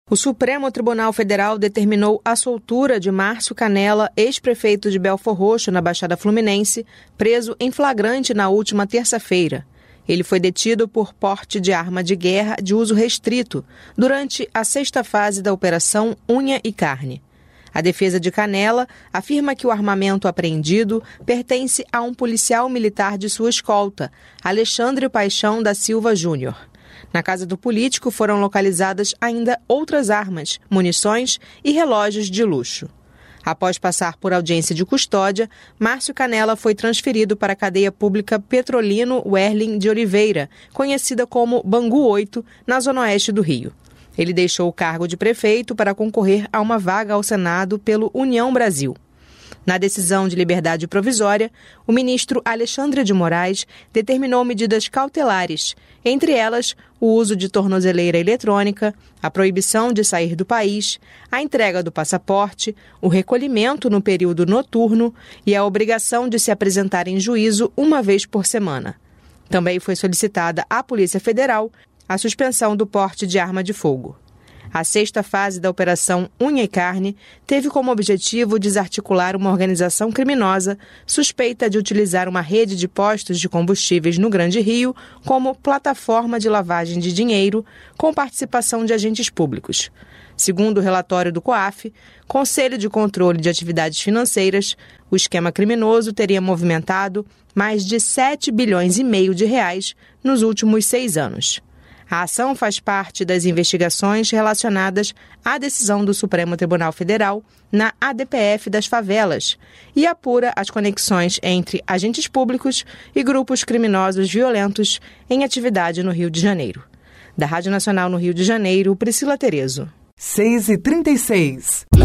O Supremo Tribunal Federal determinou a soltura de Márcio Canella, ex-prefeito de Belfor Roxo, na Baixada Fluminense, preso em flagrante na última terça-feira. Ele foi detido por porte de arma de guerra de uso restrito durante a sexta fase da Operação Unha e Carne. A defesa de Canella afirma que o armamento apreendido pertence a um policial militar de sua escolta, Alexandre Paixão da Silva Júnior. Na casa do político foram localizadas ainda outras armas, munições e relógios de luxo. Após passar por audiência de custódia, Márcio Canella foi transferido para a cadeia pública Petrolino Werlin de Oliveira, conhecida como Bangu 8, na zona oeste do Rio. Ele deixou o cargo de prefeito para concorrer a uma vaga ao Senado pelo União Brasil. Na decisão de liberdade provisória, o ministro Alexandre de Moraes determinou medidas cautelares, entre elas o uso de tornozeleira eletrônica, a proibição de sair do país, a entrega do passaporte, o recolhimento no período noturno e a obrigação de se apresentar em juízo uma vez por semana. Também foi solicitada à Polícia Federal a suspensão do porte de arma de fogo. A sexta fase da Operação Unha e Carne teve como objetivo desarticular uma organização criminosa suspeita de utilizar uma rede de postos de combustíveis no Grande Rio como plataforma de lavagem de dinheiro com participação de agentes públicos. Segundo o relatório do COAF, Conselho de Controle de Atividades Financeiras, o esquema criminoso teria movimentado mais de 7,5 bilhões de reais nos últimos 6 anos. A ação faz parte das investigações relacionadas à decisão do Supremo Tribunal Federal na ADPF das favelas e apura as conexões entre agentes públicos e grupos criminosos violentos em atividade no Rio de Janeiro. Da Rádio Nacional no Rio de Janeiro, Priscila Terezo. 6h36.